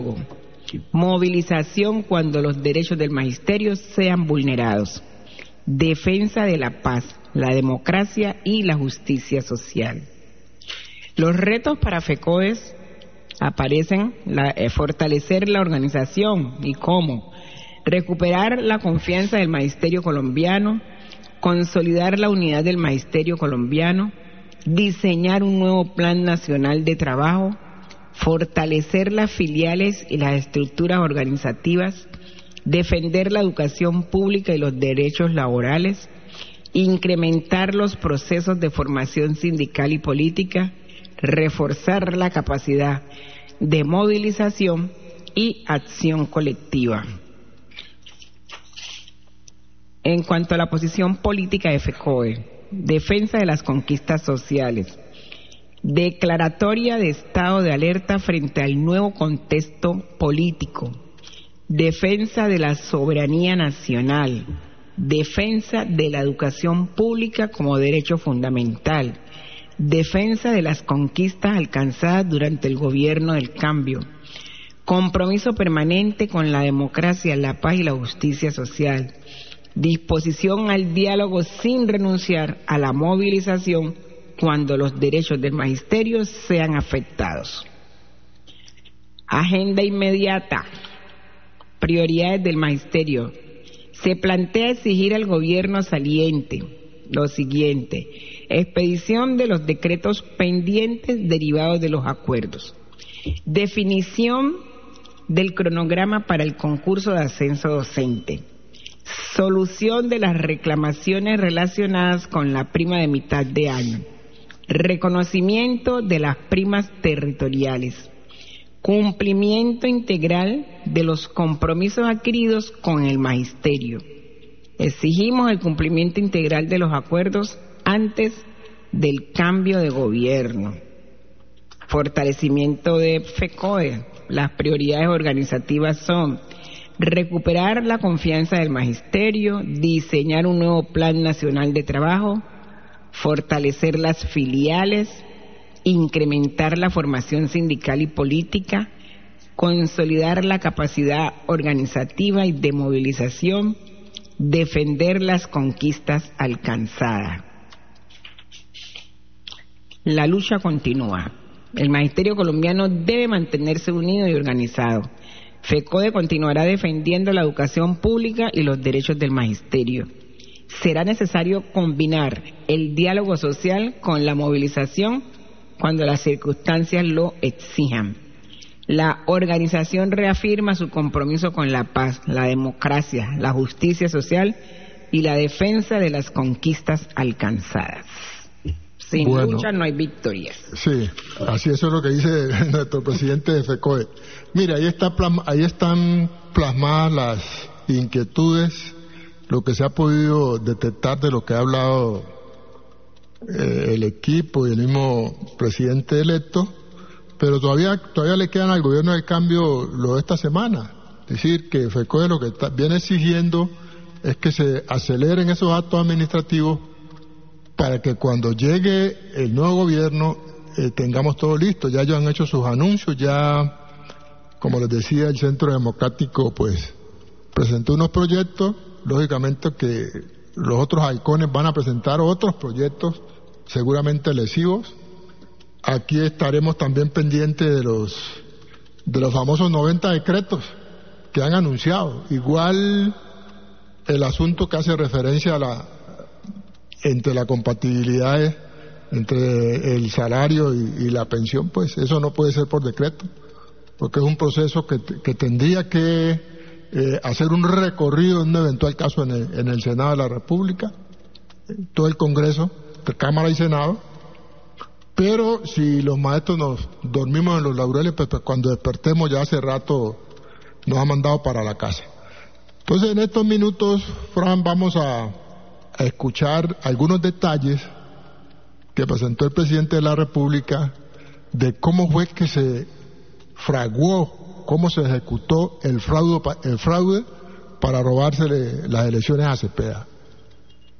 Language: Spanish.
movilización cuando los derechos del magisterio sean vulnerados, defensa de la paz, la democracia y la justicia social. Los retos para FECODES aparecen: fortalecer la organización. ¿Y cómo? Recuperar la confianza del magisterio colombiano, consolidar la unidad del magisterio colombiano, diseñar un nuevo plan nacional de trabajo, fortalecer las filiales y las estructuras organizativas, defender la educación pública y los derechos laborales, incrementar los procesos de formación sindical y política, reforzar la capacidad de movilización y acción colectiva. En cuanto a la posición política de FECODE, defensa de las conquistas sociales, declaratoria de estado de alerta frente al nuevo contexto político, defensa de la soberanía nacional, defensa de la educación pública como derecho fundamental, defensa de las conquistas alcanzadas durante el gobierno del cambio, compromiso permanente con la democracia, la paz y la justicia social, disposición al diálogo sin renunciar a la movilización cuando los derechos del magisterio sean afectados. Agenda inmediata. Prioridades del magisterio. Se plantea exigir al gobierno saliente lo siguiente: expedición de los decretos pendientes derivados de los acuerdos, definición del cronograma para el concurso de ascenso docente, solución de las reclamaciones relacionadas con la prima de mitad de año, reconocimiento de las primas territoriales, cumplimiento integral de los compromisos adquiridos con el magisterio. Exigimos el cumplimiento integral de los acuerdos antes del cambio de gobierno. Fortalecimiento de FECODE. Las prioridades organizativas son: recuperar la confianza del magisterio, diseñar un nuevo plan nacional de trabajo, fortalecer las filiales, incrementar la formación sindical y política, consolidar la capacidad organizativa y de movilización, defender las conquistas alcanzadas. La lucha continúa. El magisterio colombiano debe mantenerse unido y organizado. FECODE continuará defendiendo la educación pública y los derechos del magisterio. Será necesario combinar el diálogo social con la movilización cuando las circunstancias lo exijan. La organización reafirma su compromiso con la paz, la democracia, la justicia social y la defensa de las conquistas alcanzadas. Sin lucha no hay victorias. Sí, así eso es lo que dice nuestro presidente de FECODE. Mira, ahí están plasmadas las inquietudes, lo que se ha podido detectar de lo que ha hablado el equipo y el mismo presidente electo, pero todavía le quedan al gobierno del cambio lo de esta semana. Es decir, que FECODE lo que viene exigiendo es que se aceleren esos actos administrativos para que cuando llegue el nuevo gobierno tengamos todo listo. Ya ellos han hecho sus anuncios, ya, como les decía, el Centro Democrático pues presentó unos proyectos, lógicamente que los otros halcones van a presentar otros proyectos seguramente lesivos. Aquí estaremos también pendientes de los famosos 90 decretos que han anunciado. Igual el asunto que hace referencia a entre la compatibilidad entre el salario y la pensión, pues eso no puede ser por decreto, porque es un proceso que tendría que hacer un recorrido en un eventual caso en el Senado de la República, todo el Congreso, Cámara y Senado. Pero si los maestros nos dormimos en los laureles, pues cuando despertemos ya hace rato nos ha mandado para la casa. Entonces en estos minutos, Fran, vamos a escuchar algunos detalles que presentó el presidente de la República de cómo fue que se fraguó, cómo se ejecutó el fraude para robársele las elecciones a Cepeda.